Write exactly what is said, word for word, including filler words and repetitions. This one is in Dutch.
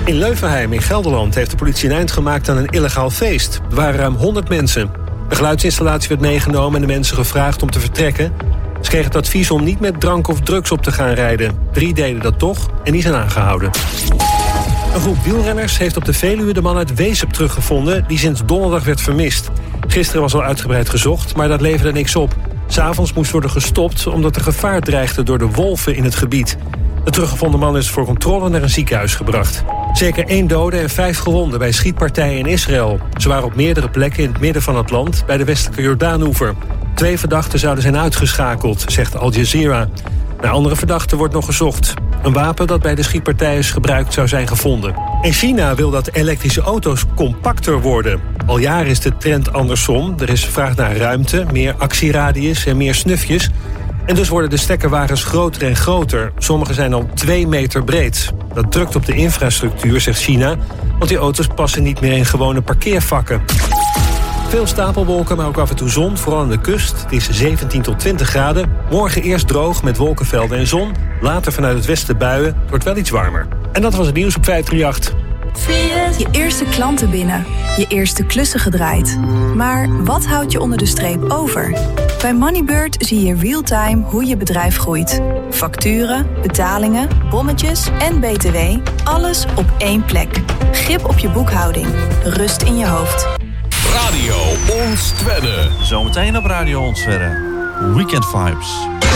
In Leuvenheim in Gelderland heeft de politie een eind gemaakt aan een illegaal feest. Er waren ruim honderd mensen. De geluidsinstallatie werd meegenomen en de mensen gevraagd om te vertrekken. Ze kregen het advies om niet met drank of drugs op te gaan rijden. Drie deden dat toch en die zijn aangehouden. Een groep wielrenners heeft op de Veluwe de man uit Wezep teruggevonden die sinds donderdag werd vermist. Gisteren was al uitgebreid gezocht, maar dat leverde niks op. 'S Avonds moest worden gestopt omdat er gevaar dreigde door de wolven in het gebied. De teruggevonden man is voor controle naar een ziekenhuis gebracht. Zeker één dode en vijf gewonden bij schietpartijen in Israël. Ze waren op meerdere plekken in het midden van het land bij de westelijke Jordaanoever. Twee verdachten zouden zijn uitgeschakeld, zegt Al Jazeera. Naar andere verdachten wordt nog gezocht. Een wapen dat bij de schietpartijen gebruikt zou zijn gevonden. En China wil dat elektrische auto's compacter worden. Al jaren is de trend andersom. Er is vraag naar ruimte, meer actieradius en meer snufjes. En dus worden de stekkerwagens groter en groter. Sommige zijn al twee meter breed. Dat drukt op de infrastructuur, zegt China, want die auto's passen niet meer in gewone parkeervakken. Veel stapelwolken, maar ook af en toe zon, vooral aan de kust. Het is zeventien tot twintig graden. Morgen eerst droog met wolkenvelden en zon. Later vanuit het westen buien. Het wordt wel iets warmer. En dat was het nieuws op vijf drie acht. Je eerste klanten binnen. Je eerste klussen gedraaid. Maar wat houdt je onder de streep over? Bij Moneybird zie je real-time hoe je bedrijf groeit. Facturen, betalingen, bonnetjes en B T W. Alles op één plek. Grip op je boekhouding. Rust in je hoofd. Radio Ons Twente. Zometeen op Radio Ons Twente. Weekend Vibes.